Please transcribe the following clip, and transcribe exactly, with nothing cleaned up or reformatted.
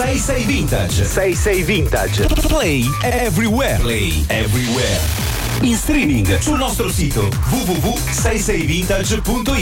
sei sei Vintage. sei sei Vintage. Play everywhere. Play everywhere. In streaming sul nostro sito w w w punto sei sei vintage punto